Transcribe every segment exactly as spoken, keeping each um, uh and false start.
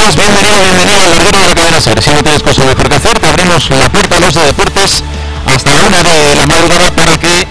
días, bienvenido, bienvenido a la radio de la cadena SER. Si no tienes cosas mejor que hacer, te abrimos la puerta a los de deportes hasta la una de la madrugada para que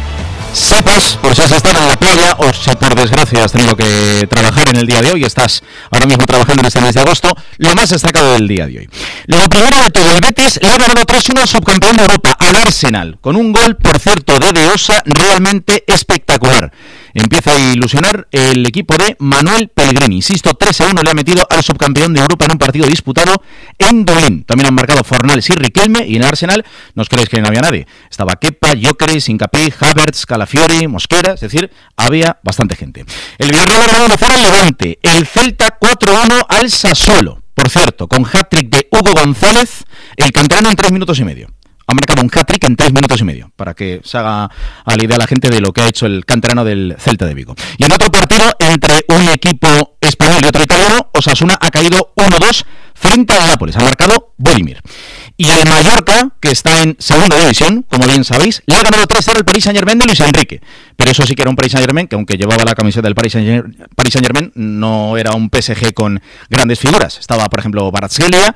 sepas, por si has estado en la playa o si por desgracia has tenido que trabajar en el día de hoy, estás ahora mismo trabajando en este mes de agosto, lo más destacado del día de hoy. Lo primero de todo, el Betis le ha ganado tres uno al subcampeón de Europa, al Arsenal, con un gol, por cierto, de De Osa, realmente espectacular. Empieza a ilusionar el equipo de Manuel Pellegrini. Insisto, tres a uno le ha metido al subcampeón de Europa en un partido disputado en Dublín. También han marcado Fornals y Riquelme, y en Arsenal no os creéis que no había nadie. Estaba Kepa, Gyökeres, Hincapié, Havertz, Calafiori, Mosquera, es decir, había bastante gente. El Villarreal ha ganado fuera al Levante, el Celta cuatro uno al Sassuolo. Por cierto, con hat-trick de Hugo González, el canterano en tres minutos y medio. Ha marcado un hat-trick en tres minutos y medio, para que se haga a la idea la gente de lo que ha hecho el canterano del Celta de Vigo. Y en otro partido, entre un equipo español y otro italiano, Osasuna ha caído uno dos frente al Nápoles. Ha marcado Bodimir. Y el Mallorca, que está en segunda división, como bien sabéis, le ha ganado tres cero al Paris Saint-Germain de Luis Enrique. Pero eso sí que era un Paris Saint-Germain, que aunque llevaba la camiseta del Paris Saint-Germain, no era un P S G con grandes figuras. Estaba, por ejemplo, Kvaratskhelia,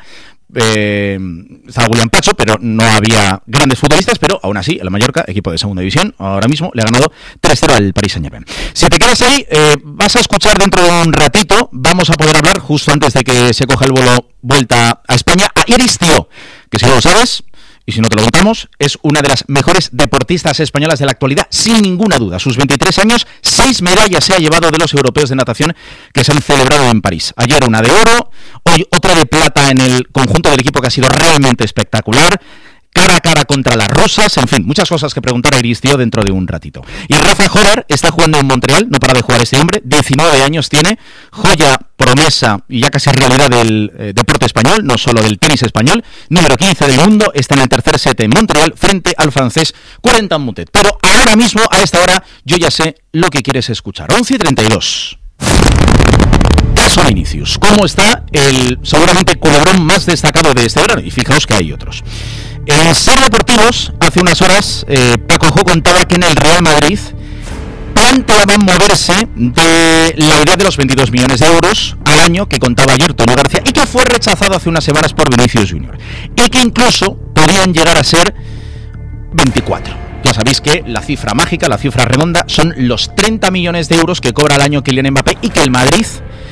Eh, estaba William Pacho, pero no había grandes futbolistas. Pero aún así, el Mallorca, equipo de segunda división, ahora mismo le ha ganado tres cero al Paris Saint-Germain. Si te quedas ahí, eh, vas a escuchar dentro de un ratito, vamos a poder hablar, justo antes de que se coja el vuelo vuelta a España, a Iris Tío, que si no lo sabes, y si no te lo contamos, es una de las mejores deportistas españolas de la actualidad, sin ninguna duda. Sus veintitrés años, seis medallas se ha llevado de los europeos de natación que se han celebrado en París. Ayer una de oro, hoy otra de plata en el conjunto del equipo, que ha sido realmente espectacular. Cara a cara contra las rosas, en fin, muchas cosas que preguntar a Iris Tío dentro de un ratito. Y Rafa Jorar está jugando en Montreal, no para de jugar este hombre, diecinueve años tiene, joya, promesa y ya casi realidad del eh, deporte español, no solo del tenis español, número quince del mundo, está en el tercer set en Montreal frente al francés Corentin Moutet. Pero ahora mismo, a esta hora, yo ya sé lo que quieres escuchar. once y treinta y dos. Caso Vinicius. ¿Cómo está el seguramente culebrón más destacado de este verano? Y fijaos que hay otros. En Ser Deportivos, hace unas horas, eh, Paco Jo contaba que en el Real Madrid planteaban moverse de la idea de los veintidós millones de euros al año que contaba ayer Toño García y que fue rechazado hace unas semanas por Vinicius Junior. Y que incluso podrían llegar a ser veinticuatro. Ya sabéis que la cifra mágica, la cifra redonda, son los treinta millones de euros que cobra al año Kylian Mbappé y que el Madrid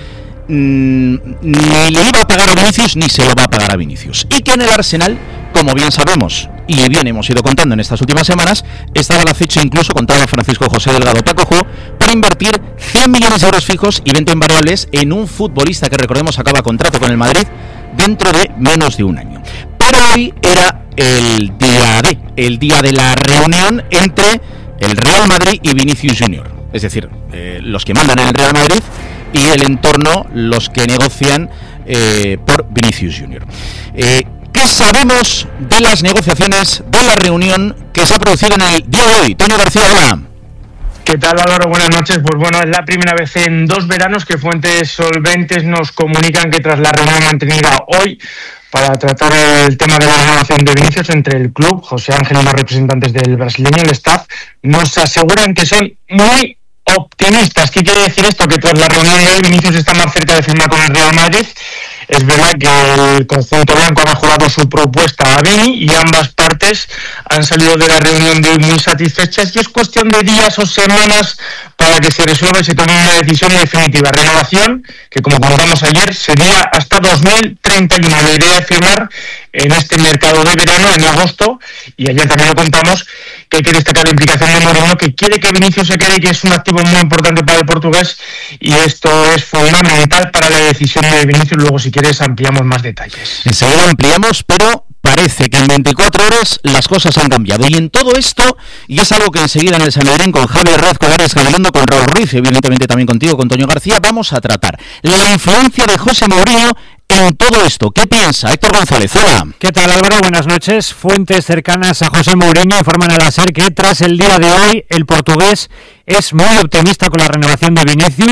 mmm, ni le iba a pagar a Vinicius ni se lo va a pagar a Vinicius. Y que en el Arsenal, como bien sabemos y bien hemos ido contando en estas últimas semanas, estaba al acecho, incluso contaba Francisco José Delgado Paco Jo, para invertir cien millones de euros fijos y veinte en variables en un futbolista que, recordemos, acaba contrato con el Madrid dentro de menos de un año. Pero hoy era el día de, el día de la reunión entre el Real Madrid y Vinicius Junior. Es decir, eh, los que mandan en el Real Madrid y el entorno, los que negocian eh, por Vinicius Junior. Eh, ¿Qué sabemos de las negociaciones, de la reunión que se ha producido en el día de hoy? Toño García, hola. ¿Qué tal, Álvaro? Buenas noches. Pues bueno, es la primera vez en dos veranos que fuentes solventes nos comunican que tras la reunión mantenida hoy para tratar el tema de la renovación de Vinicius entre el club, José Ángel y los representantes del brasileño y el staff, nos aseguran que son muy optimistas. ¿Qué quiere decir esto? Que tras la reunión de hoy Vinicius está más cerca de firmar con el Real Madrid. Es verdad que el conjunto blanco ha jugado su propuesta a Vini y ambas partes han salido de la reunión de hoy muy satisfechas, y es cuestión de días o semanas para que se resuelva y se tome una decisión definitiva. Renovación que, como contamos ayer, sería hasta dos mil treinta y uno. La idea de firmar en este mercado de verano, en agosto, y ayer también lo contamos, que hay que destacar la implicación de Mourinho, que quiere que Vinicius se quede, que es un activo muy importante para el portugués, y esto es fundamental para la decisión de Vinicius. Luego, si quieres, ampliamos más detalles. Enseguida ampliamos, pero parece que en veinticuatro horas las cosas han cambiado. Y en todo esto, y es algo que enseguida en el Sanedrín, con Javier Raz Cogares, caminando con Raúl Ruiz, evidentemente también contigo, con Toño García, vamos a tratar la influencia de José Mourinho en todo esto. ¿Qué piensa Héctor González? Hola. ¿Qué tal, Álvaro? Buenas noches. Fuentes cercanas a José Mourinho informan a la SER que tras el día de hoy el portugués es muy optimista con la renovación de Vinicius,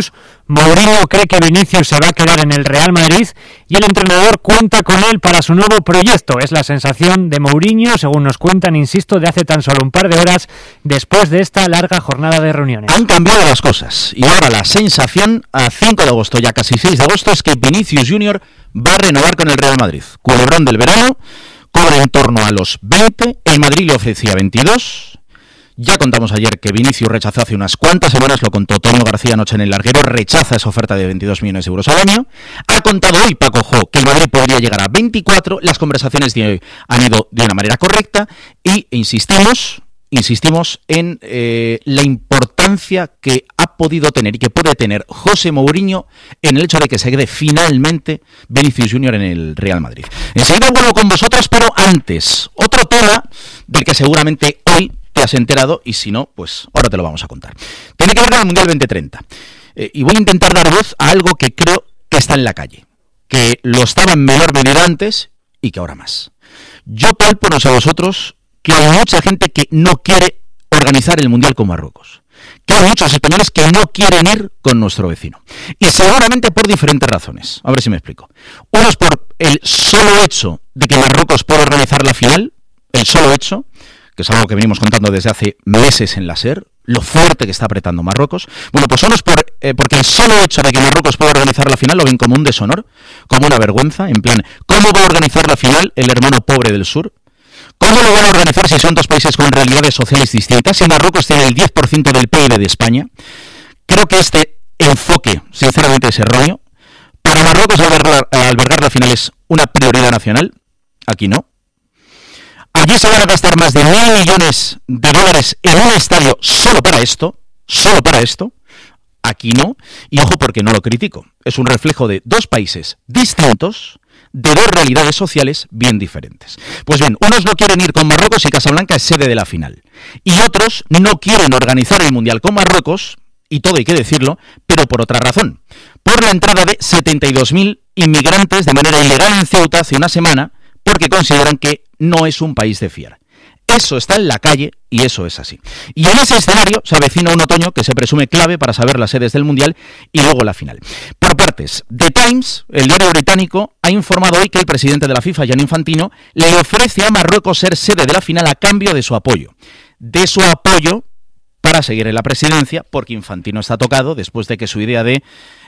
Mourinho cree que Vinicius se va a quedar en el Real Madrid y el entrenador cuenta con él para su nuevo proyecto. Es la sensación de Mourinho, según nos cuentan, insisto, de hace tan solo un par de horas después de esta larga jornada de reuniones. Han cambiado las cosas y ahora la sensación a cinco de agosto, ya casi seis de agosto, es que Vinicius Junior va a renovar con el Real Madrid. Culebrón del verano, cobra en torno a los veinte, el Madrid le ofrecía veintidós. Ya contamos ayer que Vinicius rechazó hace unas cuantas semanas, lo contó Toño García anoche en El Larguero, rechaza esa oferta de veintidós millones de euros al año. Ha contado hoy Paco Jo que el Madrid podría llegar a veinticuatro, las conversaciones de hoy han ido de una manera correcta y insistimos, insistimos en eh, la importancia que ha podido tener y que puede tener José Mourinho en el hecho de que se quede finalmente Vinicius Junior en el Real Madrid. Enseguida vuelvo con vosotros, pero antes, otro tema del que seguramente hoy te has enterado y si no, pues ahora te lo vamos a contar. Tiene que ver con el Mundial veinte treinta. Eh, y voy a intentar dar voz a algo que creo que está en la calle, que lo estaba en menor medida antes y que ahora más. Yo palpo, no sé a vosotros, que hay mucha gente que no quiere organizar el Mundial con Marruecos. Que hay muchos españoles que no quieren ir con nuestro vecino. Y seguramente por diferentes razones. A ver si me explico. Uno es por el solo hecho de que Marruecos pueda organizar la final, el solo hecho, que es algo que venimos contando desde hace meses en la SER, lo fuerte que está apretando Marruecos. Bueno, pues uno es por, eh, porque el solo hecho de que Marruecos pueda organizar la final lo ven como un deshonor, como una vergüenza, en plan, ¿cómo va a organizar la final el hermano pobre del sur? ¿Cómo lo van a organizar si son dos países con realidades sociales distintas? Si Marruecos tiene el diez por ciento del P I B de España. Creo que este enfoque, sinceramente, es erróneo. Para Marruecos albergar, albergar la final es una prioridad nacional. Aquí no. Allí se van a gastar más de mil millones de dólares en un estadio solo para esto, solo para esto. Aquí no. Y ojo, porque no lo critico. Es un reflejo de dos países distintos, de dos realidades sociales bien diferentes. Pues bien, unos no quieren ir con Marruecos y Casablanca es sede de la final. Y otros no quieren organizar el Mundial con Marruecos, y todo hay que decirlo, pero por otra razón. Por la entrada de setenta y dos mil inmigrantes de manera ilegal en Ceuta hace una semana, porque consideran que no es un país de fiar. Eso está en la calle y eso es así. Y en ese escenario se avecina un otoño que se presume clave para saber las sedes del Mundial y luego la final. Por partes, The Times, el diario británico, ha informado hoy que el presidente de la FIFA, Gianni Infantino, le ofrece a Marruecos ser sede de la final a cambio de su apoyo. De su apoyo para seguir en la presidencia, porque Infantino está tocado después de que su idea de,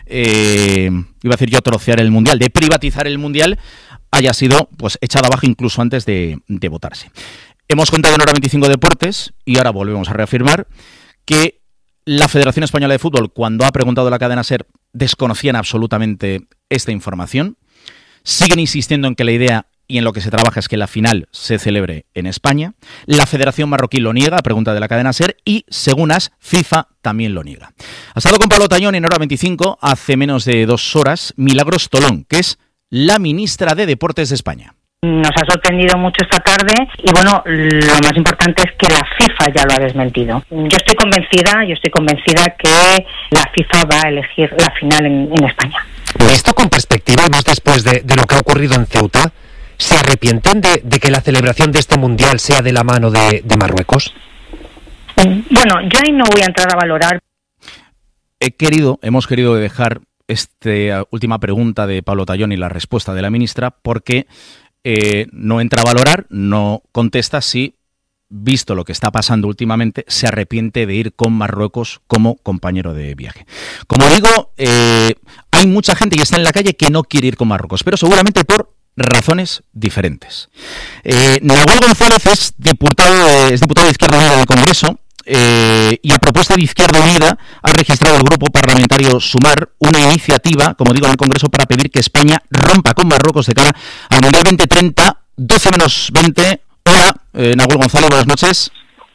eh, iba a decir yo, trocear el Mundial, de privatizar el Mundial, haya sido pues echada abajo incluso antes de, de votarse. Hemos contado en Hora veinticinco Deportes, y ahora volvemos a reafirmar, que la Federación Española de Fútbol, cuando ha preguntado a la cadena SER, desconocían absolutamente esta información. Siguen insistiendo en que la idea y en lo que se trabaja es que la final se celebre en España. La Federación Marroquí lo niega, a pregunta de la cadena SER, y, según AS, FIFA también lo niega. Ha estado con Pablo Tallón en Hora veinticinco hace menos de dos horas, Milagros Tolón, que es la ministra de Deportes de España. Nos ha sorprendido mucho esta tarde y bueno, lo más importante es que la FIFA ya lo ha desmentido. Yo estoy convencida, yo estoy convencida que la FIFA va a elegir la final en, en España. Visto con perspectiva, más después de, de lo que ha ocurrido en Ceuta, ¿se arrepienten de, de que la celebración de este Mundial sea de la mano de, de Marruecos? Bueno, yo ahí no voy a entrar a valorar. He querido, hemos querido dejar esta última pregunta de Pablo Tallón y la respuesta de la ministra porque eh, no entra a valorar, no contesta si, visto lo que está pasando últimamente, se arrepiente de ir con Marruecos como compañero de viaje. Como digo, eh, hay mucha gente que está en la calle que no quiere ir con Marruecos, pero seguramente por razones diferentes. Eh, Nahuel González es diputado, es diputado de Izquierda Unida del Congreso. Eh, y a propuesta de Izquierda Unida ha registrado el grupo parlamentario Sumar una iniciativa, como digo, en el Congreso para pedir que España rompa con Marruecos de cara al Mundial veinte treinta, doce menos veinte. Hola, eh, Nahuel González, buenas noches.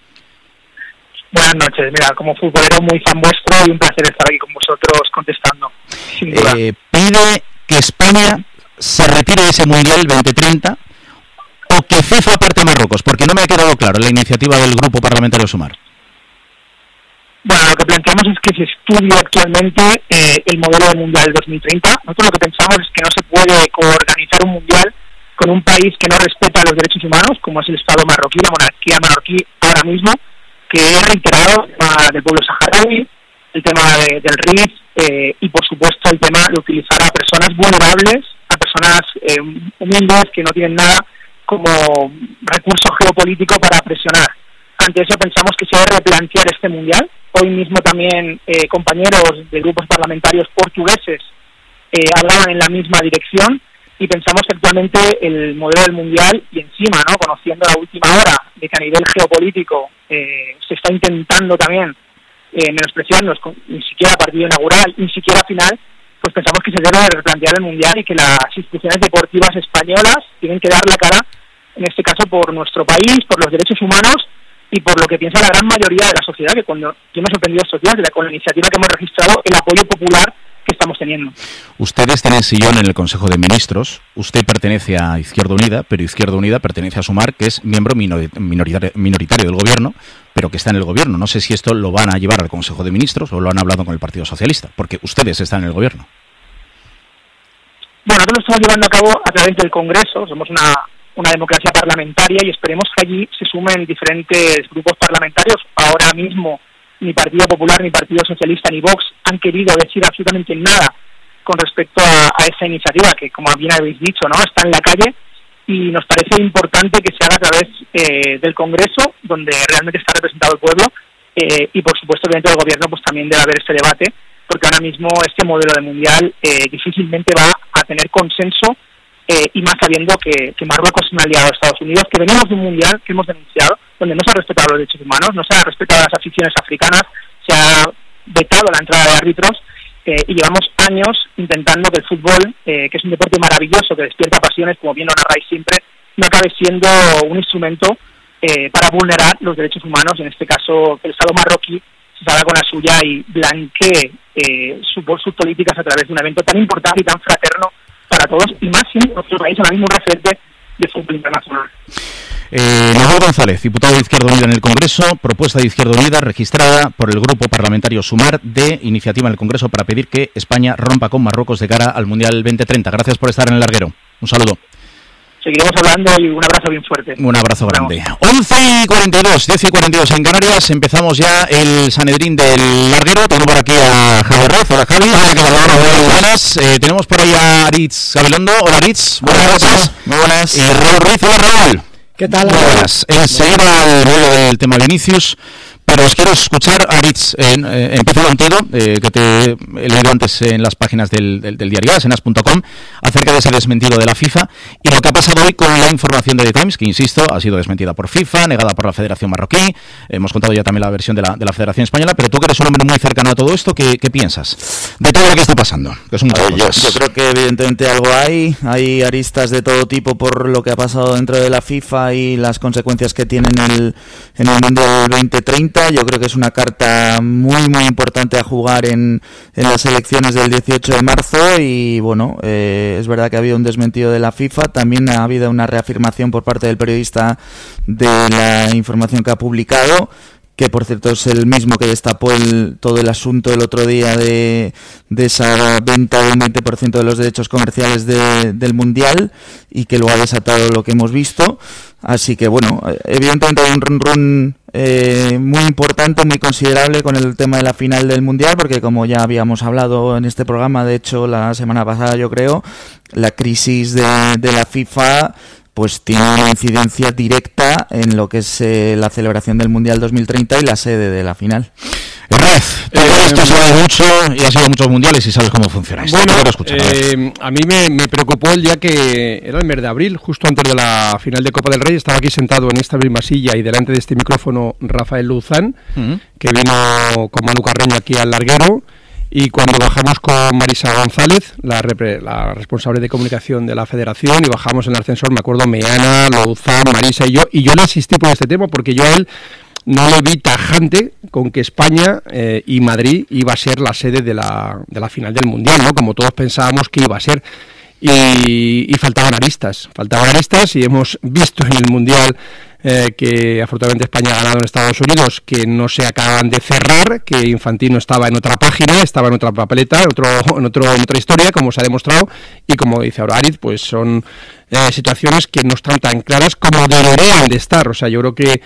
Buenas noches, mira, como futbolero muy fan vuestro y un placer estar aquí con vosotros contestando. Eh, pide que España se retire de ese Mundial veinte treinta o que FIFA aparte a Marruecos, porque no me ha quedado claro la iniciativa del grupo parlamentario Sumar. Bueno, lo que planteamos es que se estudie actualmente eh, el modelo del Mundial dos mil treinta. Nosotros lo que pensamos es que no se puede coorganizar un Mundial con un país que no respeta los derechos humanos, como es el Estado marroquí, la monarquía marroquí ahora mismo, que ha reiterado el tema del pueblo saharaui, el tema de, del R I F eh, y, por supuesto, el tema de utilizar a personas vulnerables, a personas eh, humildes que no tienen nada como recurso geopolítico para presionar. Ante eso pensamos que se debe replantear este Mundial. Hoy mismo también eh, compañeros de grupos parlamentarios portugueses eh, hablaban en la misma dirección y pensamos que actualmente el modelo del Mundial, y encima, ¿no?, conociendo la última hora de que a nivel geopolítico eh, se está intentando también eh, menospreciarnos, con, ni siquiera partido inaugural, ni siquiera final, pues pensamos que se debe replantear el Mundial y que las instituciones deportivas españolas tienen que dar la cara, en este caso por nuestro país, por los derechos humanos y por lo que piensa la gran mayoría de la sociedad, que cuando yo me he sorprendido estos días de la, con la iniciativa que hemos registrado, el apoyo popular que estamos teniendo. Ustedes tienen sillón en el Consejo de Ministros. Usted pertenece a Izquierda Unida, pero Izquierda Unida pertenece a Sumar, que es miembro minoritario, minoritario del Gobierno, pero que está en el Gobierno. No sé si esto lo van a llevar al Consejo de Ministros o lo han hablado con el Partido Socialista, porque ustedes están en el Gobierno. Bueno, nosotros lo estamos llevando a cabo a través del Congreso. Somos una, una democracia parlamentaria y esperemos que allí se sumen diferentes grupos parlamentarios. Ahora mismo ni Partido Popular, ni Partido Socialista, ni Vox han querido decir absolutamente nada con respecto a, a esa iniciativa que, como bien habéis dicho, no está en la calle, y nos parece importante que se haga a través eh, del Congreso, donde realmente está representado el pueblo, eh, y por supuesto dentro del Gobierno pues también debe haber este debate, porque ahora mismo este modelo de Mundial eh, difícilmente va a tener consenso, eh, y más sabiendo que, que Marruecos es un aliado de Estados Unidos, que venimos de un Mundial que hemos denunciado, donde no se ha respetado los derechos humanos, no se ha respetado las aficiones africanas, se ha vetado la entrada de árbitros, eh, y llevamos años intentando que el fútbol, eh, que es un deporte maravilloso, que despierta pasiones, como bien lo narráis siempre, no acabe siendo un instrumento eh, para vulnerar los derechos humanos, en este caso que el Estado marroquí se salga con la suya y blanquee eh, su, sus políticas a través de un evento tan importante y tan fraterno para todos, y más si nuestro país ahora mismo un referente de fútbol internacional. Eh, Nahuel González, diputado de Izquierda Unida en el Congreso, propuesta de Izquierda Unida registrada por el Grupo Parlamentario Sumar de iniciativa en el Congreso para pedir que España rompa con Marruecos de cara al Mundial veinte treinta. Gracias por estar en el larguero. Un saludo. Seguiremos hablando y un abrazo bien fuerte. Un abrazo grande. once y cuarenta y dos, diez y cuarenta y dos en Canarias. Empezamos ya el Sanedrín del larguero. Tengo por aquí a Javier Roz. Hola, Javi. Hola, ¿qué tal? Muy buenas. Eh, tenemos por ahí a Aritz Gabilondo. Hola, Aritz. Buenas noches. Muy buenas. Y Raúl Ruiz. Hola, Raúl. ¿Qué tal? Muy buenas. Enseguida el vuelo del tema Vinicius. Pero os quiero escuchar, Aritz, eh, eh, empiezo contigo, eh, que te he leído antes en las páginas del, del, del diario as, en as punto com, acerca de ese desmentido de la FIFA y lo que ha pasado hoy con la información de The Times, que, insisto, ha sido desmentida por FIFA, negada por la Federación Marroquí. Hemos contado ya también la versión de la, de la Federación Española, pero tú que eres un hombre muy cercano a todo esto, ¿qué, qué piensas de todo lo que está pasando? Que son ver, yo, yo creo que evidentemente algo hay, hay aristas de todo tipo por lo que ha pasado dentro de la FIFA y las consecuencias que tiene en el, en el Mundial veinte treinta. Yo creo que es una carta muy muy importante a jugar en, en las elecciones del dieciocho de marzo y bueno, eh, es verdad que ha habido un desmentido de la FIFA, también ha habido una reafirmación por parte del periodista de la información que ha publicado, que por cierto es el mismo que destapó el, todo el asunto el otro día de, de esa venta de un veinte por ciento de los derechos comerciales de, del Mundial y que lo ha desatado lo que hemos visto. Así que bueno, evidentemente hay un run run eh, muy importante, muy considerable con el tema de la final del Mundial, porque como ya habíamos hablado en este programa, de hecho la semana pasada yo creo, la crisis de, de la FIFA pues tiene una incidencia directa en lo que es eh, la celebración del Mundial dos mil treinta y la sede de la final. Hernández, eh, esto ha sido mucho y ha sido muchos mundiales y sabes cómo funciona esto. Bueno, escuchar, eh, a mí me, me preocupó el día que era el mes de abril, justo antes de la final de Copa del Rey. Estaba aquí sentado en esta misma silla y delante de este micrófono Rafael Luzán, uh-huh. que vino con Manu Carreño aquí al larguero. Y cuando bajamos con Marisa González, la, repre, la responsable de comunicación de la Federación, y bajamos en el ascensor, me acuerdo, Meana, Louzán, Marisa y yo, y yo le asistí por este tema porque yo a él no le vi tajante con que España eh, y Madrid iba a ser la sede de la, de la final del Mundial, ¿no? Como todos pensábamos que iba a ser. Y, y faltaban aristas, faltaban aristas y hemos visto en el Mundial eh, que afortunadamente España ha ganado en Estados Unidos, que no se acaban de cerrar, que Infantino estaba en otra página, estaba en otra papeleta, en, otro, en, otro, en otra historia, como se ha demostrado, y como dice ahora Aritz, pues son eh, situaciones que no están tan claras como deberían de estar. O sea, yo creo que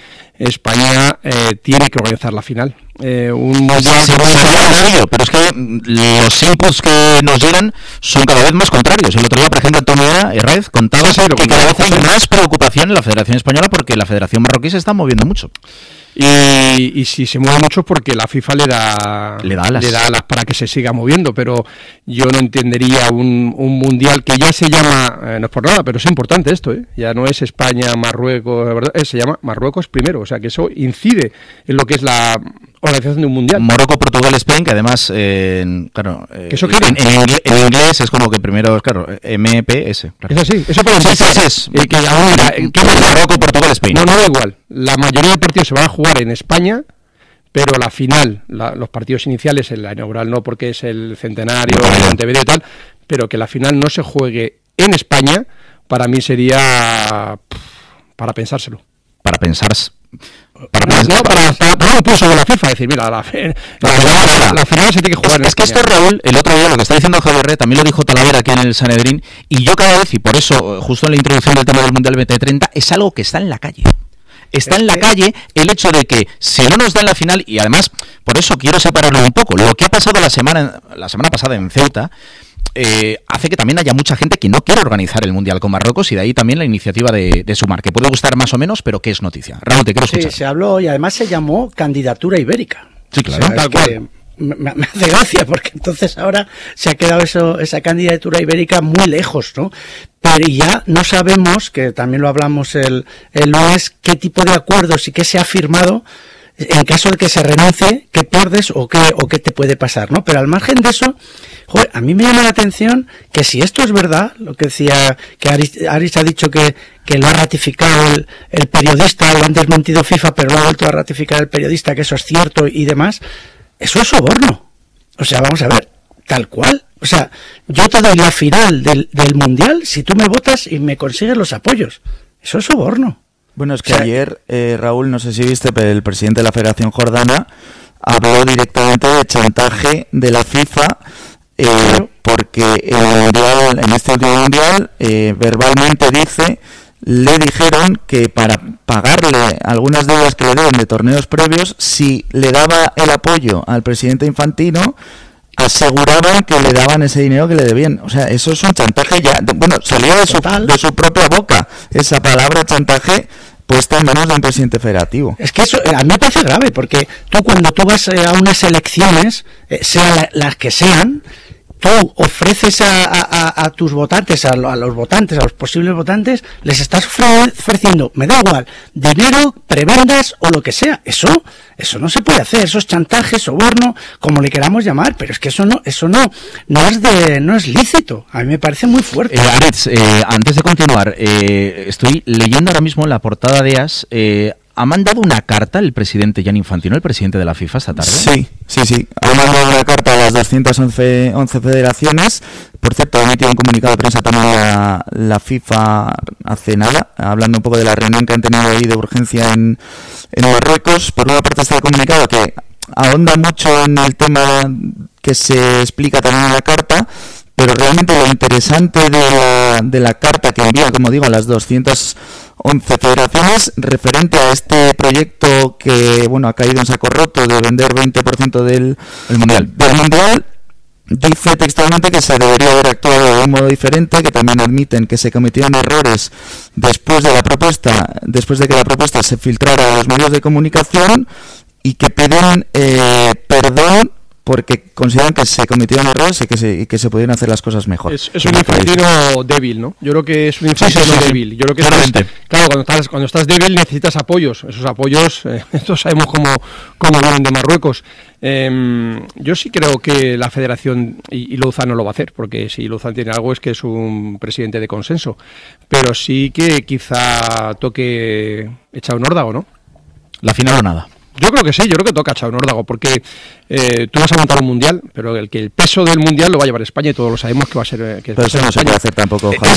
España eh, tiene que organizar la final. Eh, un mundial sí, sencillo, pero es que los inputs que nos llegan son cada vez más contrarios. El otro día, por ejemplo, Antonio Herraiz contaba sí, que cada vez hay más preocupación en la Federación Española porque la Federación Marroquí se está moviendo mucho. Y, y si se mueve mucho porque la FIFA le da, le da alas. le da alas para que se siga moviendo, pero yo no entendería un, un mundial que ya se llama, eh, no es por nada, pero es importante esto, ¿eh? Ya no es España, Marruecos, ¿verdad? Eh, se llama Marruecos primero, o sea que eso incide en lo que es la organización de un mundial. Morocco, Portugal, España, que además, eh, claro, eh, ¿Eso en, en, inglés, en inglés es como que primero, claro, M P S. Claro. Es así, eso puede ser. Sí, sí, sí, el que ahora, el que Morocco, Portugal, España. No, no da igual. La mayoría de partidos se van a jugar en España, pero la final, la, los partidos iniciales, en la inaugural no, porque es el centenario, el Montevideo y tal, pero que la final no se juegue en España, para mí sería pff, para pensárselo. Para pensarse. Para, no, no, para, para, para un pulso de la FIFA, decir, mira, la, la, la, la, la final se tiene que jugar. Es, es que esto, Raúl, el otro día lo que está diciendo Javier Rey, también lo dijo Talavera aquí en el Sanedrín, y yo cada vez, y por eso, justo en la introducción del tema del Mundial veinte treinta, es algo que está en la calle. Está en la calle el hecho de que si no nos dan la final, y además, por eso quiero separarlo un poco, lo que ha pasado la semana, la semana pasada en Ceuta, Eh, hace que también haya mucha gente que no quiere organizar el Mundial con Marruecos, y de ahí también la iniciativa de, de Sumar, que puede gustar más o menos, pero que es noticia. Raúl, te quiero escuchar. Sí, se habló y además se llamó candidatura ibérica. Sí, claro. O sea, tal cual. Me, me hace gracia porque entonces ahora se ha quedado eso, esa candidatura ibérica muy lejos, ¿no? Pero ya no sabemos, que también lo hablamos el, el lunes, qué tipo de acuerdos y qué se ha firmado en caso de que se renuncie, qué pierdes o qué, o qué te puede pasar, ¿no? Pero al margen de eso, joder, a mí me llama la atención que si esto es verdad, lo que decía, que Aris, Aris ha dicho que, que lo ha ratificado el, el periodista, lo han desmentido FIFA, pero lo ha vuelto a ratificar el periodista, que eso es cierto y demás, eso es soborno. O sea, vamos a ver, tal cual. O sea, yo te doy la final del, del Mundial si tú me votas y me consigues los apoyos. Eso es soborno. Bueno, es que o sea, ayer, eh, Raúl, no sé si viste, pero el presidente de la Federación Jordana habló directamente de chantaje de la FIFA, eh, claro. porque el mundial, en este último mundial, eh, verbalmente dice, le dijeron que para pagarle algunas deudas que le deben de torneos previos, si le daba el apoyo al presidente Infantino, aseguraban que le daban ese dinero que le debían. O sea, eso es un chantaje ya. Bueno, salió de su, de su propia boca esa palabra chantaje puesta en manos de un presidente federativo. Es que eso a mí me parece grave, porque tú cuando tú vas a unas elecciones, eh, sean las que sean, tú ofreces a, a, a tus votantes, a, a los votantes, a los posibles votantes, les estás ofreciendo, me da igual, dinero, prebendas o lo que sea. Eso, eso no se puede hacer, eso es chantaje, soborno, como le queramos llamar, pero es que eso no, eso no, no es de, no es lícito. A mí me parece muy fuerte. Eh, Aritz, eh, antes de continuar, eh, estoy leyendo ahora mismo en la portada de As. Eh, ¿Ha mandado una carta el presidente Gianni Infantino, el presidente de la FIFA, esta tarde? Sí, sí, sí. Ha mandado una carta a las doscientas once federaciones. Por cierto, ha emitido un comunicado de prensa también la, la FIFA hace nada, hablando un poco de la reunión que han tenido ahí de urgencia en, en Marruecos. Por una parte está el comunicado que ahonda mucho en el tema que se explica también en la carta, pero realmente lo interesante de la, de la carta que envía, como digo, a las doscientas once federaciones, referente a este proyecto que, bueno, ha caído en saco roto de vender veinte por ciento del, el mundial. del mundial, dice textualmente que se debería haber actuado de un modo diferente, que también admiten que se cometieron errores después de la propuesta, después de que la propuesta se filtrara a los medios de comunicación, y que piden eh, perdón porque consideran que se cometieron errores y que se, y que se podían hacer las cosas mejor. Es, es un Infantino débil, ¿no? Yo creo que es un Infantino sí, sí, sí, débil. Yo creo que estás, claro, cuando estás, cuando estás débil necesitas apoyos. Esos apoyos, eh, estos sabemos cómo, cómo vienen de Marruecos. Eh, yo sí creo que la Federación, y, y Louzán no lo va a hacer, porque si Louzán tiene algo es que es un presidente de consenso, pero sí que quizá toque echar un órdago, ¿no? La final o nada. Yo creo que sí, yo creo que toca Chao Nórdago, porque eh, tú vas a montar un mundial, pero el que el peso del mundial lo va a llevar España y todos lo sabemos que va a ser. Que pero eso no se puede hacer tampoco. Eso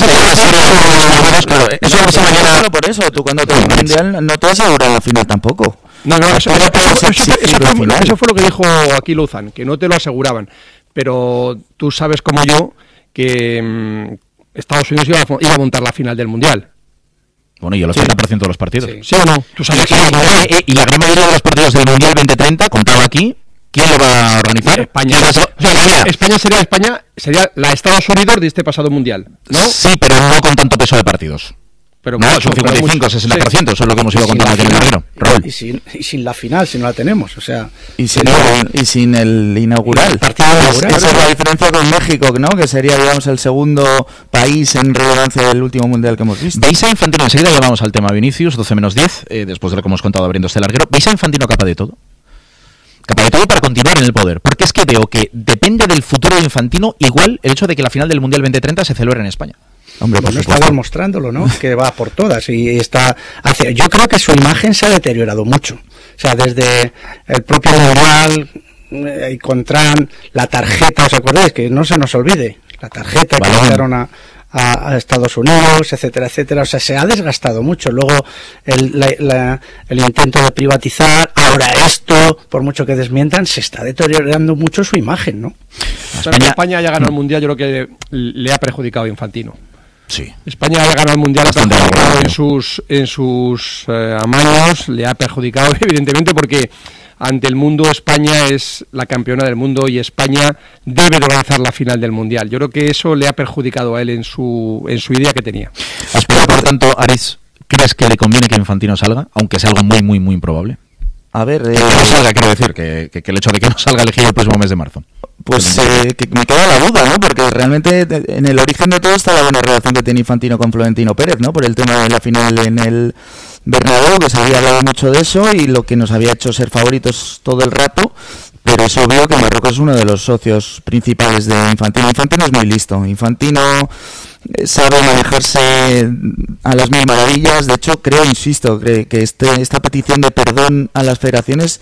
no se mañana por eso. Tú cuando te vas al mundial no te aseguras la final tampoco. No, no, eso, eso, eso, eso, eso, fue, eso fue lo que dijo aquí Luzán, que no te lo aseguraban. Pero tú sabes como yo que mmm, Estados Unidos iba a, iba a montar la final del mundial. Bueno, y el ochenta por ciento de los partidos. Sí, ¿sí o no? ¿Tú sabes y, y, y, y la gran mayoría de los partidos del Mundial veinte treinta, contado aquí, ¿quién lo va a organizar? España. O sea, España. España sería España, sería la Estados Unidos de este pasado Mundial, ¿no? Sí, pero no con tanto peso de partidos. Pero no, mucho, son cincuenta y cinco, sesenta por ciento, sí. Eso es lo que hemos ido contando aquí en el Larguero. Y sin, y sin la final, si no la tenemos, o sea... Y sin, el, y sin el inaugural. El partido inaugural. Esa es la diferencia con México, ¿no? Que sería, digamos, el segundo país en relevancia del último Mundial que hemos visto. ¿Veis a Infantino? Enseguida llamamos al tema Vinicius, doce menos diez, eh, después de lo que hemos contado abriendo este Larguero. ¿Veis a Infantino capaz de todo? Capaz de todo para continuar en el poder. Porque es que veo que depende del futuro de Infantino igual el hecho de que la final del Mundial veinte treinta se celebre en España. Hombre, pues está demostrándolo, ¿no? Que va por todas y está hacia... Yo creo que su imagen se ha deteriorado mucho. O sea, desde el propio Mundial, eh, Contran, la tarjeta, ¿os acordáis? Que no se nos olvide, la tarjeta que mandaron a, a, a Estados Unidos, etcétera, etcétera. O sea, se ha desgastado mucho. Luego el, la, la, el intento de privatizar, ahora esto, por mucho que desmientan, se está deteriorando mucho su imagen, ¿no? España, que España haya ganado el Mundial, yo creo que le ha perjudicado a Infantino. Sí. España ha ganado el Mundial, ha perjudicado en sus, en sus eh, amaños, le ha perjudicado evidentemente porque ante el mundo España es la campeona del mundo y España debe de organizar la final del Mundial. Yo creo que eso le ha perjudicado a él en su, en su idea que tenía. Aspira, por tanto, Aris, ¿crees que le conviene que Infantino salga? Aunque sea algo muy, muy, muy improbable. A ver... Eh, que no salga, quiero decir, que, que, que el hecho de que no salga elegido el próximo mes de marzo. Pues eh, que me queda la duda, ¿no? Porque realmente en el origen de todo está la buena relación que tiene Infantino con Florentino Pérez, ¿no? Por el tema de la final en el Bernabéu, que se había hablado mucho de eso y lo que nos había hecho ser favoritos todo el rato. Pero es obvio que Marruecos es uno de los socios principales de Infantino. Infantino es muy listo. Infantino sabe manejarse a las mil maravillas. De hecho, creo, insisto, que este, esta petición de perdón a las federaciones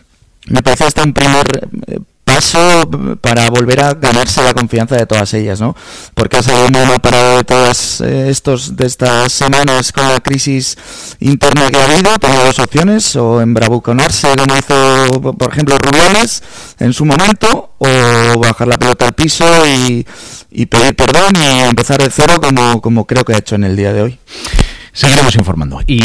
me parece hasta un primer paso para volver a ganarse la confianza de todas ellas, ¿no? Porque ha salido muy mal parado de todas eh, estos de estas semanas con la crisis interna que ha habido. Tenía dos opciones: o embravuconarse como hizo, por ejemplo, Rubiales en su momento, o bajar la pelota al piso y, y pedir perdón y empezar de cero como, como creo que ha hecho en el día de hoy. Seguiremos informando. Y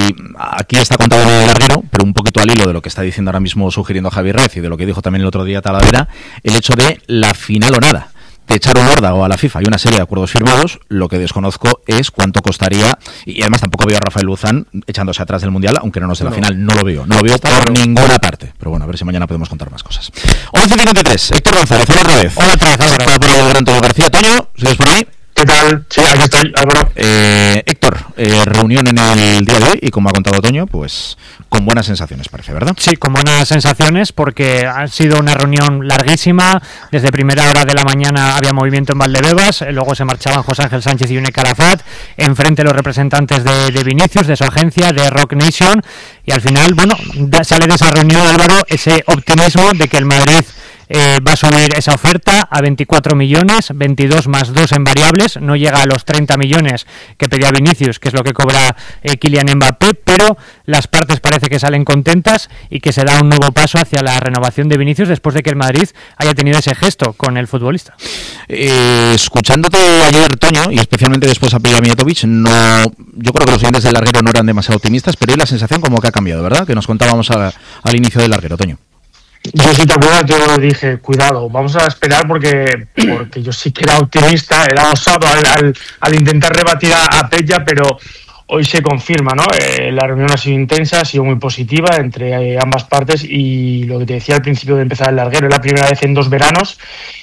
aquí está contado en el Larguero, pero un poquito al hilo de lo que está diciendo ahora mismo, sugiriendo Javier Rez y de lo que dijo también el otro día Talavera, el hecho de la final o nada, de echar un órdago a la FIFA y una serie de acuerdos firmados. Lo que desconozco es cuánto costaría, y además tampoco veo a Rafael Luzán echándose atrás del Mundial, aunque no nos dé la no. final, no lo veo, no lo veo está por claro. ninguna parte. Pero bueno, a ver si mañana podemos contar más cosas. once cincuenta y tres, Héctor González, hola otra vez. Hola otra vez, Está por ahí el gran Antonio García. Toño, ¿sigues por ahí? ¿Qué tal? Sí, aquí estoy, Álvaro. Eh, Héctor, eh, reunión en el día de hoy y como ha contado Toño, pues con buenas sensaciones parece, ¿verdad? Sí, con buenas sensaciones porque ha sido una reunión larguísima. Desde primera hora de la mañana había movimiento en Valdebebas, luego se marchaban José Ángel Sánchez y Unek Arafat, enfrente los representantes de, de Vinicius, de su agencia, de Rock Nation, y al final, bueno, da, sale de esa reunión, Álvaro, ese optimismo de que el Madrid Eh, va a subir esa oferta a veinticuatro millones, veintidós más dos en variables, no llega a los treinta millones que pedía Vinicius, que es lo que cobra eh, Kylian Mbappé, pero las partes parece que salen contentas y que se da un nuevo paso hacia la renovación de Vinicius después de que el Madrid haya tenido ese gesto con el futbolista. Eh, escuchándote ayer, Toño, y especialmente después a Pilla Mijatovic, no, yo creo que los oyentes del Larguero no eran demasiado optimistas, pero hoy la sensación como que ha cambiado, ¿verdad? Que nos contábamos a, al inicio del Larguero, Toño. Yo, si te acuerdas, yo dije, cuidado, vamos a esperar porque porque yo sí que era optimista, era osado al, al, al intentar rebatir a, a Pella, pero hoy se confirma, ¿no? Eh, la reunión ha sido intensa, ha sido muy positiva entre eh, ambas partes y lo que te decía al principio de empezar el Larguero, es la primera vez en dos veranos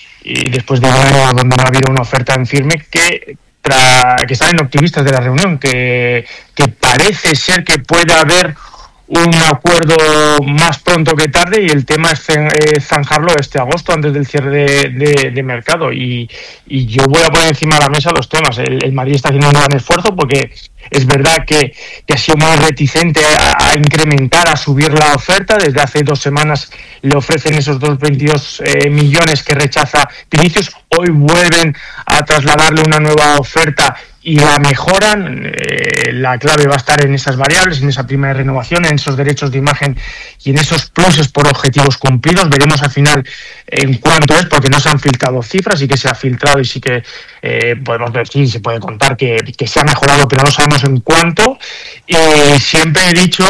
y después de un año donde no ha habido una oferta en firme que... Tra, que salen optimistas de la reunión, que, que parece ser que puede haber un acuerdo más pronto que tarde y el tema es zanjarlo este agosto antes del cierre de, de, de mercado y, y yo voy a poner encima de la mesa dos temas. El, el Madrid está haciendo un gran esfuerzo porque es verdad que, que ha sido muy reticente a, a incrementar, a subir la oferta. Desde hace dos semanas le ofrecen esos dos coma veintidós eh, millones que rechaza Vinicius. Hoy vuelven a trasladarle una nueva oferta y la mejoran. Eh, la clave va a estar en esas variables, en esa prima de renovación, en esos derechos de imagen y en esos pluses por objetivos cumplidos. Veremos al final en cuánto es, porque no se han filtrado cifras, y que se ha filtrado y sí que eh, podemos ver, sí, se puede contar que, que se ha mejorado, pero no sabemos en cuánto. Y siempre he dicho,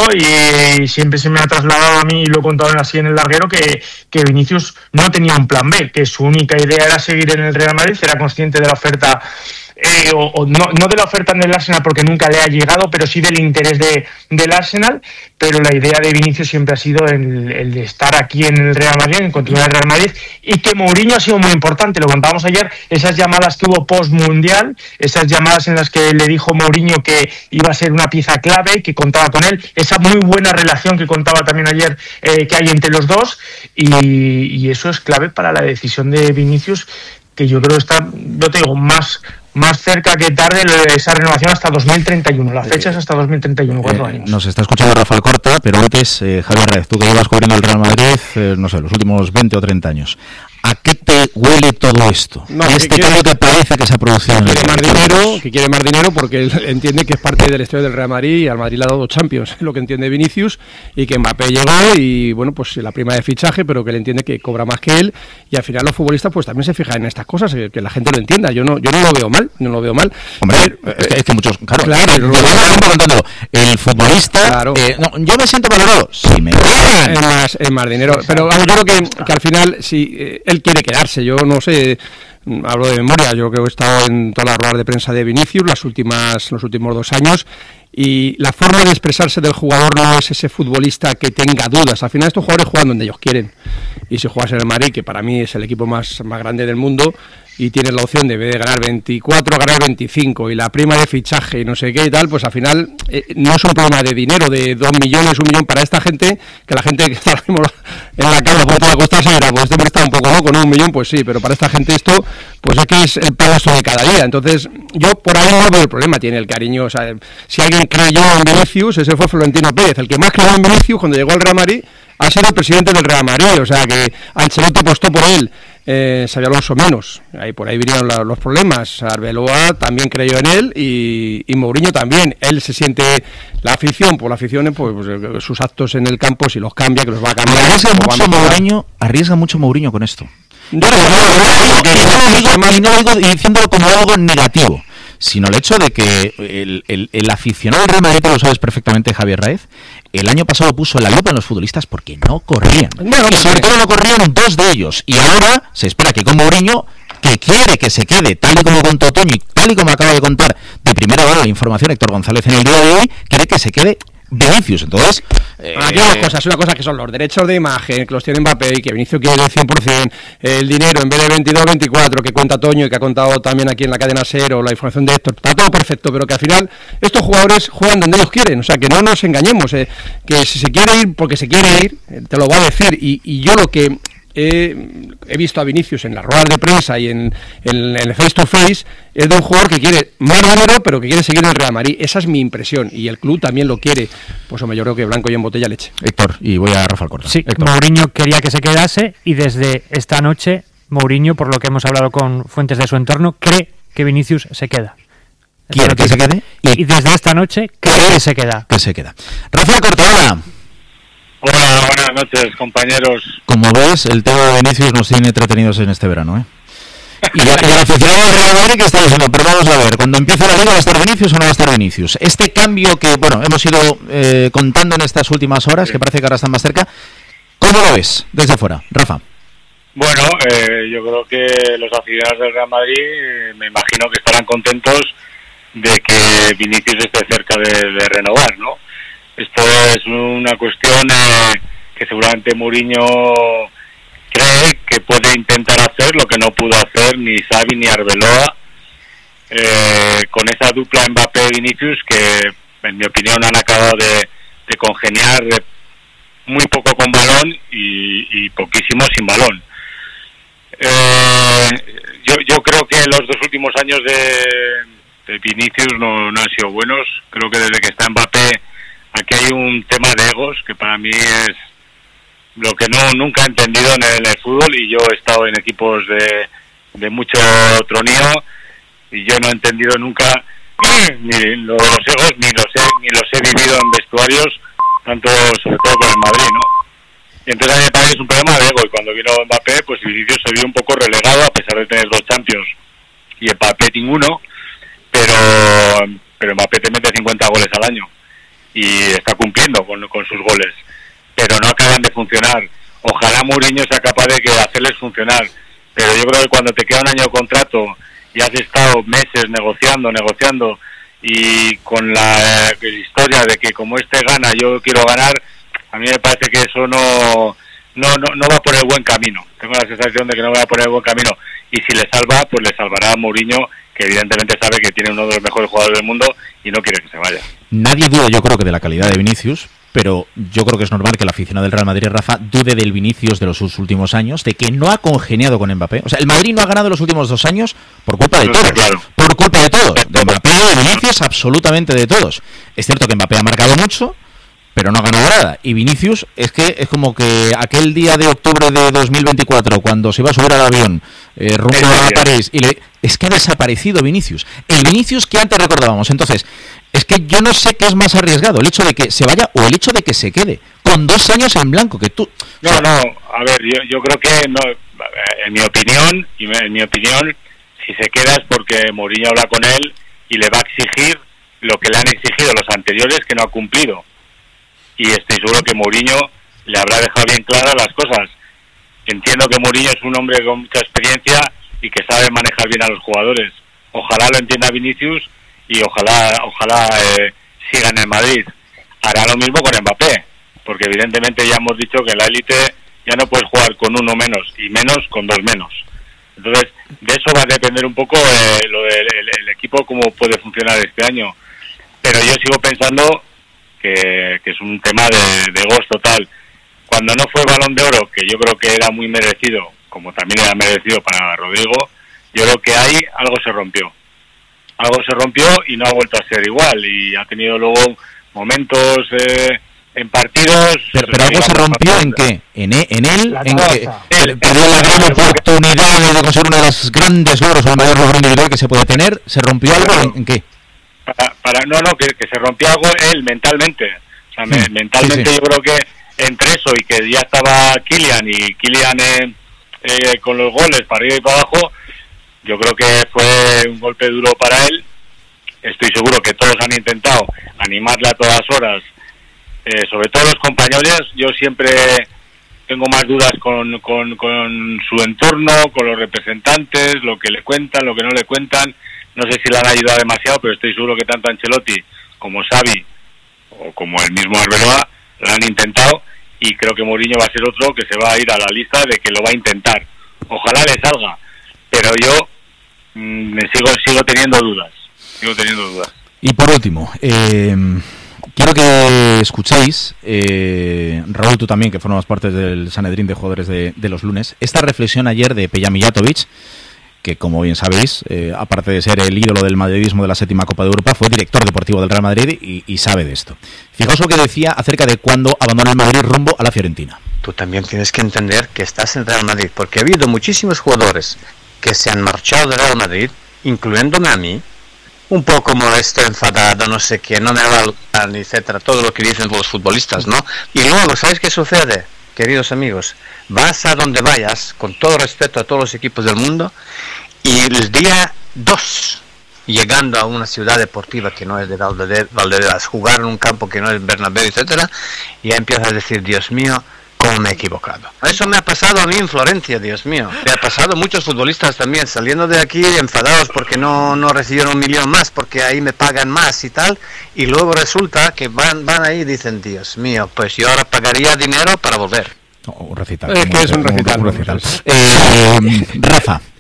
y siempre se me ha trasladado a mí, y lo he contado así en el larguero, que, que Vinicius no tenía un plan B, que su única idea era seguir en el Real Madrid, era consciente de la oferta Eh, o, o no, no de la oferta en el Arsenal porque nunca le ha llegado, pero sí del interés de, del Arsenal. Pero la idea de Vinicius siempre ha sido el, el de estar aquí en el Real Madrid, en continuar en el Real Madrid, y que Mourinho ha sido muy importante. Lo contábamos ayer, esas llamadas que hubo post-mundial, esas llamadas en las que le dijo Mourinho que iba a ser una pieza clave, que contaba con él, esa muy buena relación que contaba también ayer eh, que hay entre los dos, y, y eso es clave para la decisión de Vinicius, que yo creo que está, yo te digo, más más cerca que tarde esa renovación hasta dos mil treinta y uno. La fecha es hasta dos mil treinta y uno, cuatro eh, años. Nos está escuchando Rafael Corta, pero antes, eh, Javier Raez, tú que llevas cubriendo el Real Madrid, eh, no sé, los últimos veinte o treinta años. ¿A qué te huele todo esto? No, ¿Este cambio te parece que se ha producido? Que quiere más dinero, que quiere más dinero porque él entiende que es parte del estudio del Real Madrid y al Madrid le ha dado Champions, lo que entiende Vinicius, y que Mbappé llegó y, bueno, pues la prima de fichaje, pero que él entiende que cobra más que él, y al final los futbolistas pues también se fijan en estas cosas, que, que la gente lo entienda. Yo no yo no lo veo mal, no lo veo mal. Hombre, pero, es, que, es que muchos, claro, claro, lo lo el futbolista, claro. eh, no, yo me siento valorado, si me pagan. Es más, es más dinero, pero yo creo que, que al final, si eh, él quiere quedarse, yo no sé, hablo de memoria, yo creo que he estado en todas las ruedas de prensa de Vinicius las últimas, los últimos dos años, y la forma de expresarse del jugador no es ese futbolista que tenga dudas. Al final estos jugadores juegan donde ellos quieren, y si juegas en el Madrid, que para mí es el equipo más, más grande del mundo, y tienes la opción de, en vez de ganar veinticuatro, ganar veinticinco, y la prima de fichaje y no sé qué y tal, pues al final eh, no es un problema de dinero, de dos millones, un millón para esta gente, que la gente que está en la calle puede costar, se dirá, pues este está un poco loco, ¿no? Un millón, pues sí, pero para esta gente esto, pues es que es el paso de cada día. Entonces, yo por ahí no veo el problema, tiene el cariño, o sea, si alguien creyó en Vinicius, ese fue Florentino Pérez, el que más creyó en Vinicius cuando llegó al Real Madrid, ha sido el presidente del Real Madrid, o sea que Ancelotti apostó por él, eh, Xabi Alonso menos, ahí por ahí vinieron la, los problemas. Arbeloa también creyó en él y, y Mourinho también. Él se siente, la afición, por la afición, pues, pues sus actos en el campo, si los cambia, que los va a cambiar. Arriesga mucho Mourinho, arriesga mucho Mourinho con esto. Yo no, no, no, no, no lo digo diciéndolo como algo negativo, sino el hecho de que el, el, el aficionado del Real Madrid, lo sabes perfectamente, Javier Raez, el año pasado puso la lupa en los futbolistas porque no corrían. No, y sobre todo no corrían dos de ellos. Y ahora se espera que con Mourinho, que quiere que se quede, tal y como contó Toño, y tal y como acaba de contar de primera mano la información Héctor González en el día de hoy, quiere que se quede Vinicius. Entonces, eh, aquí hay dos cosas, una cosa que son los derechos de imagen, que los tiene Mbappé y que Vinicius quiere el cien por ciento, el dinero en vez de veintidós, veinticuatro que cuenta Toño y que ha contado también aquí en la cadena SER, o la información de Héctor, está todo perfecto, pero que al final estos jugadores juegan donde ellos quieren, o sea, que no nos engañemos, eh, que si se quiere ir porque se quiere ir, eh, te lo va a decir, y, y yo lo que He, he visto a Vinicius en las ruedas de prensa y en, en, en el face to face es de un jugador que quiere más dinero pero que quiere seguir en el Real Madrid. Esa es mi impresión y el club también lo quiere. Pues hombre, yo creo que blanco y en botella leche. Héctor, y voy a Rafael Corta. Sí, Héctor. Mourinho quería que se quedase y desde esta noche Mourinho, por lo que hemos hablado con fuentes de su entorno, cree que Vinicius se queda. ¿Quiere que se quede? Y, y desde esta noche cree que se queda. Que se queda. Rafael Corta, hola. Hola, buenas noches, compañeros. Como ves, el tema de Vinicius nos tiene entretenidos en este verano, ¿eh? Y ya, ya el aficionado del Real Madrid que está diciendo, pero vamos a ver, cuando empiece la liga, ¿va a estar Vinicius o no va a estar Vinicius? Este cambio que, bueno, hemos ido eh, contando en estas últimas horas, sí, que parece que ahora están más cerca, ¿cómo lo ves desde fuera, Rafa? Bueno, eh, yo creo que los aficionados del Real Madrid, eh, me imagino que estarán contentos de que Vinicius esté cerca de, de renovar, ¿no? Esto es una cuestión eh, que seguramente Mourinho cree que puede intentar hacer lo que no pudo hacer ni Xavi ni Arbeloa eh, con esa dupla Mbappé-Vinicius que, en mi opinión, han acabado de, de congeniar muy poco con balón y, y poquísimo sin balón. Eh, yo, yo creo que los dos últimos años de, de Vinicius no, no han sido buenos. Creo que desde que está Mbappé aquí hay un tema de egos que para mí es lo que no nunca he entendido en el, en el fútbol, y yo he estado en equipos de, de mucho tronío y yo no he entendido nunca ni los egos ni los he, ni los he vivido en vestuarios, tanto sobre todo con el Madrid, ¿no? Y entonces a mí me parece que es un problema de ego, y cuando vino Mbappé pues Vinicius se vio un poco relegado a pesar de tener dos Champions y Mbappé ninguno, pero pero Mbappé te mete cincuenta goles al año y está cumpliendo con, con sus goles, pero no acaban de funcionar. Ojalá Mourinho sea capaz de que hacerles funcionar, pero yo creo que cuando te queda un año de contrato y has estado meses negociando, negociando y con la eh, historia de que como este gana yo quiero ganar, a mí me parece que eso no no no, no va por el buen camino. Tengo la sensación de que no va por el buen camino, y si le salva, pues le salvará a Mourinho, que evidentemente sabe que tiene uno de los mejores jugadores del mundo y no quiere que se vaya. Nadie duda, yo creo, que de la calidad de Vinicius, pero yo creo que es normal que el aficionado del Real Madrid, Rafa, dude del Vinicius de los últimos años, de que no ha congeniado con Mbappé. O sea, el Madrid no ha ganado los últimos dos años por culpa de todos. Claro. Por culpa de todos. De Mbappé, de Vinicius, absolutamente de todos. Es cierto que Mbappé ha marcado mucho, pero no ha ganado nada. Y Vinicius es que es como que aquel día de octubre de dos mil veinticuatro, cuando se iba a subir al avión eh, rumbo a París, y le, es que ha desaparecido Vinicius. El Vinicius que antes recordábamos. Entonces, es que yo no sé qué es más arriesgado, el hecho de que se vaya o el hecho de que se quede con dos años en blanco, que tú... No, no, a ver, yo, yo creo que, no, en mi opinión, y en mi opinión, si se queda es porque Mourinho habla con él y le va a exigir lo que le han exigido los anteriores que no ha cumplido. Y estoy seguro que Mourinho le habrá dejado bien claras las cosas. Entiendo que Mourinho es un hombre con mucha experiencia y que sabe manejar bien a los jugadores. Ojalá lo entienda Vinicius y ojalá ojalá eh, siga en el Madrid. Hará lo mismo con Mbappé, porque evidentemente ya hemos dicho que en la élite ya no puedes jugar con uno menos, y menos con dos menos. Entonces, de eso va a depender un poco eh, lo del el, el equipo, cómo puede funcionar este año. Pero yo sigo pensando que, que es un tema de, de egos total. Cuando no fue Balón de Oro, que yo creo que era muy merecido, como también era merecido para Rodrigo, yo creo que ahí algo se rompió. Algo se rompió y no ha vuelto a ser igual, y ha tenido luego momentos eh, en partidos... Pero, pero algo se rompió en qué? En, e, en él, en que él perdió la gran oportunidad de conseguir uno de los grandes logros, o el mayor logro individual que se puede tener. ¿Se rompió algo? ¿En, en qué? Para, para, no, no, que, que se rompió algo él mentalmente. O sea, sí, mentalmente sí, sí. Yo creo que entre eso y que ya estaba Kylian, y Kylian eh, eh, con los goles para arriba y para abajo, yo creo que fue un golpe duro para él. Estoy seguro que todos han intentado animarle a todas horas, eh, sobre todo los compañeros. Yo siempre tengo más dudas con, con, con su entorno, con los representantes, lo que le cuentan, lo que no le cuentan. No sé si le han ayudado demasiado, pero estoy seguro que tanto Ancelotti como Xavi o como el mismo Arbeloa lo han intentado, y creo que Mourinho va a ser otro que se va a ir a la lista de que lo va a intentar. Ojalá le salga, pero yo mmm, sigo sigo teniendo dudas, sigo teniendo dudas. Y por último, eh, quiero que escuchéis, eh, Raúl, tú también, que formas parte del Sanedrín de jugadores de, de los lunes, esta reflexión ayer de Peja Mijatovic, que, como bien sabéis, eh, aparte de ser el ídolo del madridismo de la séptima Copa de Europa, fue director deportivo del Real Madrid y, y sabe de esto. Fijaos lo que decía acerca de cuándo abandonó el Madrid rumbo a la Fiorentina. Tú también tienes que entender que estás en Real Madrid, porque ha habido muchísimos jugadores que se han marchado del Real Madrid, incluyéndome a mí, un poco molesto, enfadado, no sé qué, no me valoran, etcétera, todo lo que dicen los futbolistas, ¿no? Y luego, ¿sabes qué sucede, queridos amigos? Vas a donde vayas, con todo respeto a todos los equipos del mundo, y el día dos, llegando a una ciudad deportiva que no es de Valdebebas, jugar en un campo que no es Bernabéu, etcétera, ya empiezas a decir, Dios mío, cómo me he equivocado. Eso me ha pasado a mí en Florencia, Dios mío. Me ha pasado a muchos futbolistas también, saliendo de aquí enfadados porque no, no recibieron un millón más, porque ahí me pagan más y tal, y luego resulta que van, van ahí y dicen, Dios mío, pues yo ahora pagaría dinero para volver. Oh, un recital. Es que es un recital. Un, un recital. Eh, Rafa,